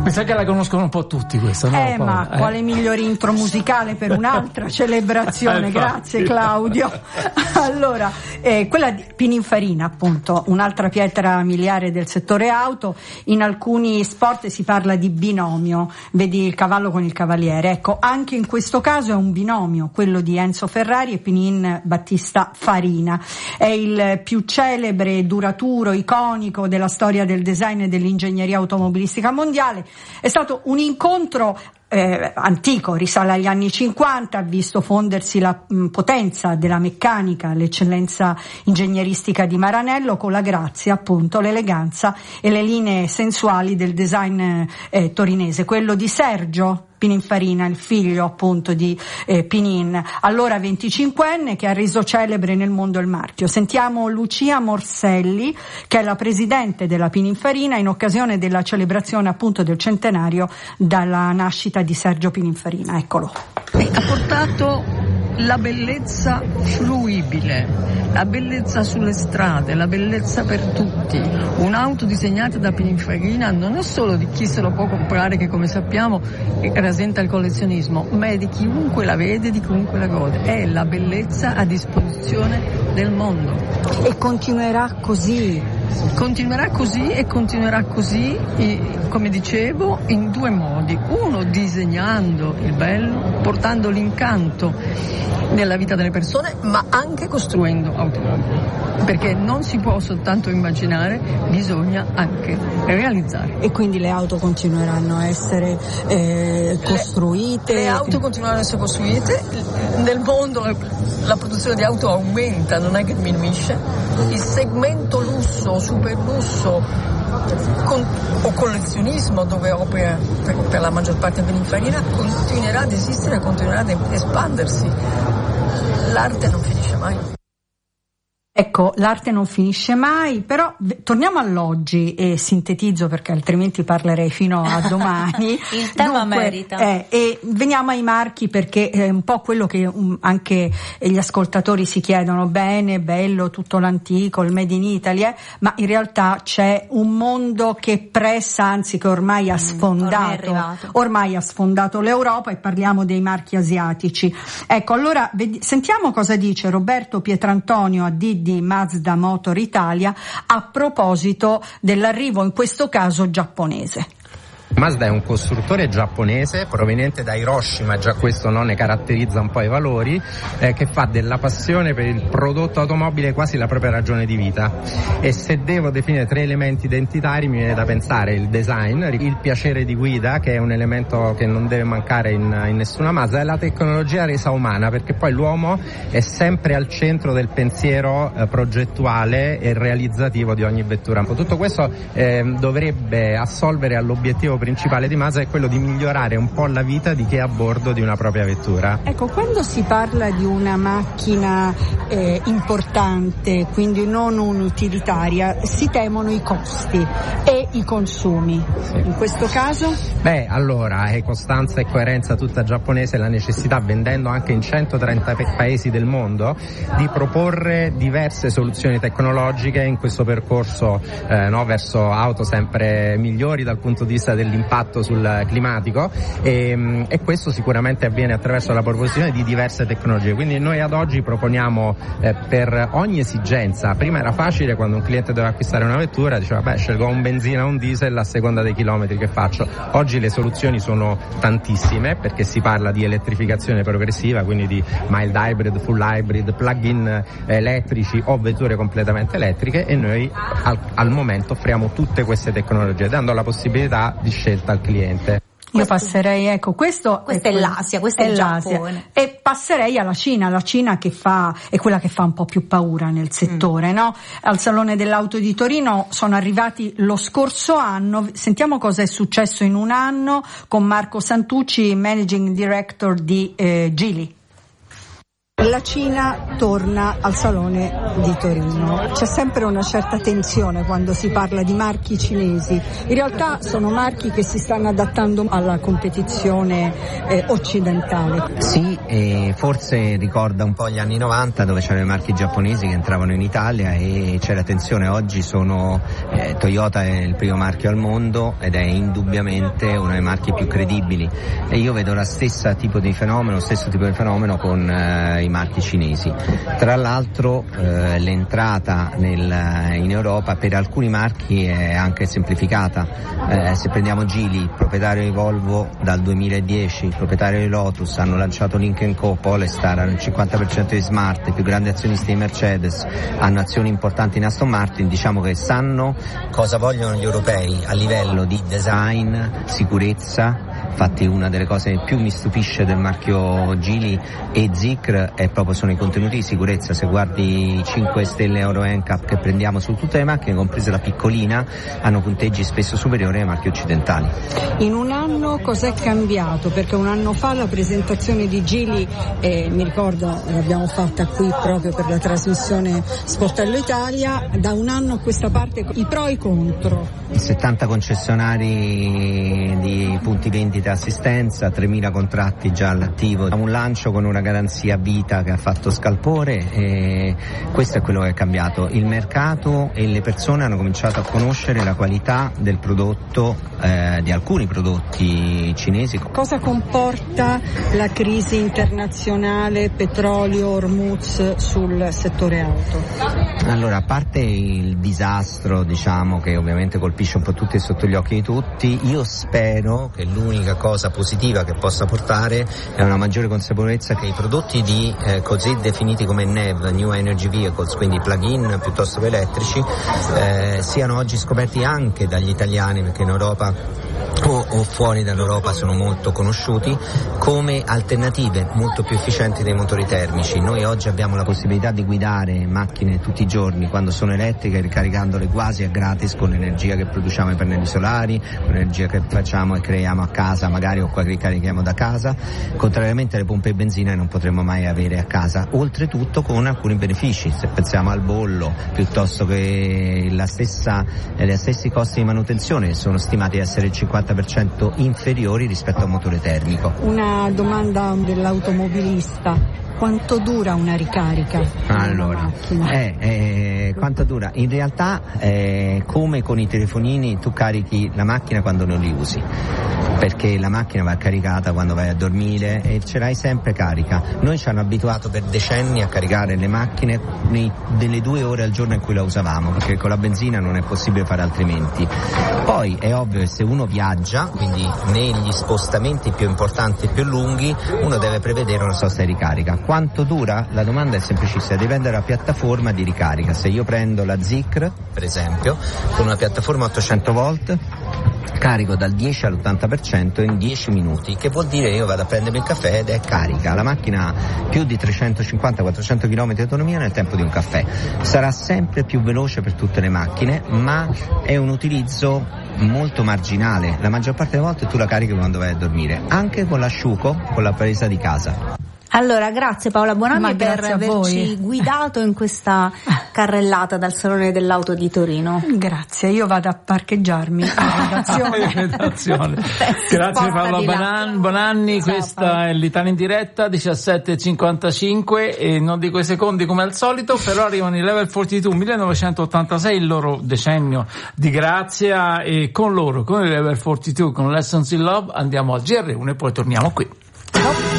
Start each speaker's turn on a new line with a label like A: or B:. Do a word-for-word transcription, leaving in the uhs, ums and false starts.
A: Mi sa che la conoscono un po' tutti questa, no?
B: Eh, ma eh. quale migliore intro musicale per un'altra celebrazione? Grazie Claudio. Allora, eh, quella di Pininfarina, appunto, un'altra pietra miliare del settore auto. In alcuni sport si parla di binomio, vedi il cavallo con il cavaliere. Ecco, anche in questo caso è un binomio, quello di Enzo Ferrari e Pinin Battista Farina. È il più celebre, duraturo, iconico della storia del design e dell'ingegneria automobilistica mondiale. È stato un incontro Eh, antico, risale agli anni cinquanta, ha visto fondersi la mh, potenza della meccanica, l'eccellenza ingegneristica di Maranello con la grazia, appunto, l'eleganza e le linee sensuali del design eh, torinese, quello di Sergio Pininfarina, il figlio appunto di eh, Pinin, allora venticinquenne, che ha reso celebre nel mondo il marchio. Sentiamo Lucia Morselli, che è la presidente della Pininfarina, in occasione della celebrazione appunto del centenario dalla nascita di Sergio Pininfarina. Eccolo.
C: Ha portato la bellezza fruibile, la bellezza sulle strade, la bellezza per tutti. Un'auto disegnata da Pininfarina non è solo di chi se lo può comprare, che come sappiamo rasenta il collezionismo, ma è di chiunque la vede, di chiunque la gode. È la bellezza a disposizione del mondo.
B: E continuerà così.
C: Continuerà così e continuerà così, come dicevo, in due modi. Uno, disegnando il bello, portando l'incanto nella vita delle persone, ma anche costruendo automobili, perché non si può soltanto immaginare, bisogna anche realizzare.
B: E quindi le auto continueranno a essere eh, costruite?
C: Le, le auto continueranno a essere costruite, nel mondo la produzione di auto aumenta, non è che diminuisce. Il segmento lusso, super lusso con, o collezionismo, dove opera per, per la maggior parte Pininfarina, continuerà ad esistere, continuerà ad espandersi. L'arte non finisce mai.
B: Ecco, l'arte non finisce mai, però v- torniamo all'oggi e sintetizzo perché altrimenti parlerei fino a domani.
D: Il tema
B: Dunque,
D: merita.
B: Eh, e veniamo ai marchi, perché è un po' quello che um, anche gli ascoltatori si chiedono: bene, bello, tutto l'antico, il Made in Italy, eh, ma in realtà c'è un mondo che pressa, anzi che ormai ha sfondato,
D: mm, ormai,
B: ormai ha sfondato l'Europa, e parliamo dei marchi asiatici. Ecco, allora ved- sentiamo cosa dice Roberto Pietrantonio a D di Mazda Motor Italia a proposito dell'arrivo, in questo caso giapponese.
E: Mazda è un costruttore giapponese proveniente da Hiroshima, già questo non ne caratterizza un po' i valori, eh, che fa della passione per il prodotto automobile quasi la propria ragione di vita. E se devo definire tre elementi identitari mi viene da pensare il design, il piacere di guida, che è un elemento che non deve mancare in, in nessuna Mazda, e la tecnologia resa umana, perché poi l'uomo è sempre al centro del pensiero eh, progettuale e realizzativo di ogni vettura. Tutto questo eh, dovrebbe assolvere all'obiettivo principale di Mazda, è quello di migliorare un po' la vita di chi è a bordo di una propria vettura.
B: Ecco, quando si parla di una macchina eh, importante, quindi non un'utilitaria, si temono i costi e i consumi. Sì. In questo caso?
E: Beh, allora, è costanza e coerenza tutta giapponese la necessità, vendendo anche in centotrenta paesi del mondo, di proporre diverse soluzioni tecnologiche in questo percorso eh, no, verso auto sempre migliori dal punto di vista del l'impatto sul climatico, e, e questo sicuramente avviene attraverso la proposizione di diverse tecnologie. Quindi noi ad oggi proponiamo eh, per ogni esigenza. Prima era facile, quando un cliente doveva acquistare una vettura diceva beh, scelgo un benzina o un diesel a seconda dei chilometri che faccio. Oggi le soluzioni sono tantissime, perché si parla di elettrificazione progressiva, quindi di mild hybrid, full hybrid, plug-in elettrici o vetture completamente elettriche, e noi al, al momento offriamo tutte queste tecnologie, dando la possibilità di scelta al cliente.
B: Io passerei, ecco, questo
D: questa è, è l'Asia, questo è, è il Giappone.
B: E passerei alla Cina, la Cina che fa, è quella che fa un po' più paura nel settore, mm. no? Al Salone dell'Auto di Torino sono arrivati lo scorso anno, sentiamo cosa è successo in un anno con Marco Santucci, Managing Director di eh, Geely. La Cina torna al Salone di Torino. C'è sempre una certa tensione quando si parla di marchi cinesi. In realtà sono marchi che si stanno adattando alla competizione eh, occidentale.
F: Sì, e forse ricorda un po' gli anni novanta dove c'erano i marchi giapponesi che entravano in Italia e c'era tensione. Oggi sono eh, Toyota è il primo marchio al mondo ed è indubbiamente uno dei marchi più credibili. E io vedo la stessa tipo di fenomeno, lo stesso tipo di fenomeno con eh, i marchi cinesi. Tra l'altro eh, l'entrata nel, in Europa per alcuni marchi è anche semplificata. Eh, se prendiamo Geely, proprietario di Volvo dal duemiladieci, proprietario di Lotus, hanno lanciato Lynk and Co, Polestar, hanno il cinquanta per cento di Smart, i più grandi azionisti di Mercedes, hanno azioni importanti in Aston Martin. Diciamo che sanno cosa vogliono gli europei a livello di design, sicurezza. Infatti una delle cose che più mi stupisce del marchio Geely e Zeekr è proprio sono i contenuti di sicurezza. Se guardi i cinque stelle Euro N C A P che prendiamo su tutte le macchine, comprese la piccolina, hanno punteggi spesso superiori ai marchi occidentali.
B: In un anno cos'è cambiato? Perché un anno fa la presentazione di Geely, eh, mi ricordo l'abbiamo fatta qui proprio per la trasmissione Sportello Italia, da un anno a questa parte i pro e i contro.
F: settanta concessionari di punti vendita e assistenza, tremila contratti già all'attivo, un lancio con una garanzia vita che ha fatto scalpore e questo è quello che è cambiato. Il mercato e le persone hanno cominciato a conoscere la qualità del prodotto, eh, di alcuni prodotti cinesi.
B: Cosa comporta la crisi internazionale petrolio Hormuz sul settore auto?
F: Allora, a parte il disastro, diciamo, che ovviamente colpisce un po' tutti e sotto gli occhi di tutti, io spero che l'unica cosa positiva che possa portare è una maggiore consapevolezza che i prodotti di eh, così definiti come N E V, New Energy Vehicles, quindi plug-in piuttosto che elettrici, eh, siano oggi scoperti anche dagli italiani, perché in Europa o, o fuori dall'Europa sono molto conosciuti come alternative molto più efficienti dei motori termici. Noi oggi abbiamo la possibilità di guidare macchine tutti i giorni quando sono elettriche, ricaricandole quasi a gratis con l'energia che produciamo ai pannelli solari, con l'energia che facciamo e creiamo a casa magari o che ricarichiamo da casa, contrariamente alle pompe benzina che non potremo mai avere a casa, oltretutto con alcuni benefici. Se pensiamo al bollo piuttosto che la stessa, eh, gli stessi costi di manutenzione sono stimati essere il cinquanta per cento inferiori rispetto a un motore termico.
B: Una domanda dell'automobilista: quanto dura una ricarica?
F: Allora, eh, eh, quanto dura? In realtà eh, come con i telefonini tu carichi la macchina quando non li usi, perché la macchina va caricata quando vai a dormire e ce l'hai sempre carica. Noi ci hanno abituato per decenni a caricare le macchine nei, delle due ore al giorno in cui la usavamo, perché con la benzina non è possibile fare altrimenti. Poi è ovvio che se uno viaggia, quindi negli spostamenti più importanti e più lunghi, uno deve prevedere una sosta di ricarica. Quanto dura? La domanda è semplicissima, dipende dalla piattaforma di ricarica. Se io prendo la Zeekr, per esempio, con una piattaforma ottocento volt, carico dal dieci all'ottanta per cento in dieci minuti, che vuol dire io vado a prendermi il caffè ed è carica. La macchina ha più di trecentocinquanta quattrocento chilometri di autonomia nel tempo di un caffè. Sarà sempre più veloce per tutte le macchine, ma è un utilizzo molto marginale. La maggior parte delle volte tu la carichi quando vai a dormire, anche con l'asciugo, con la presa di casa.
D: Allora, grazie Paola Bonanni per averci guidato in questa carrellata dal Salone dell'Auto di Torino.
B: Grazie, io vado a parcheggiarmi in redazione.
A: redazione. Grazie Paola Bonan, Bonanni,
B: Ciao,
A: questa
B: Paola.
A: è l'Italia in diretta, diciassette e cinquantacinque, e non dico i secondi come al solito, però arrivano i Level quarantadue, millenovecentottantasei, il loro decennio di grazia, e con loro, con i Level quarantadue, con Lessons in Love, andiamo al G R uno e poi torniamo qui.